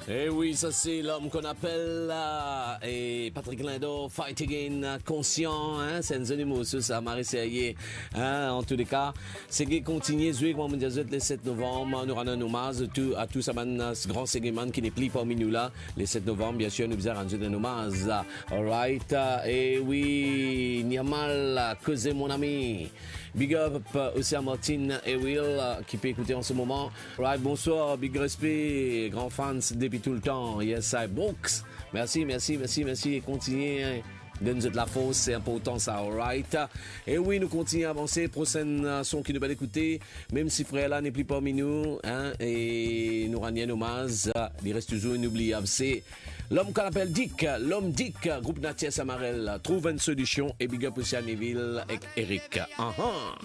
Eh oui, ça c'est l'homme qu'on appelle et Patrick Lindo, Fight Again, conscient, hein, c'est un animal, ça m'a essayé, hein, en tous les cas, c'est qui continue jouer comme on dit le 7 novembre, nous rendons hommage à tous ce grand segment qui n'est plus parmi nous là, le 7 novembre, bien sûr, nous faisons rendre un hommage, alright, et oui, il y a mal, causé mon ami. Big up aussi à Martine et Will qui peut écouter en ce moment. Right, bonsoir, big respect, grand fans depuis tout le temps. Yes, I books. Merci. Et continuez. Hein. Donne-nous de la force, c'est important ça, alright. Et oui, nous continuons à avancer. Prochaine son qui nous va écouter, même si frère là n'est plus parmi nous, hein, et nous rendons hommage. Il reste toujours inoubliable. C'est l'homme qu'on appelle Dick, l'homme Dick, groupe Natia Samarel. Trouve une solution et big up aussi à Neville et Eric.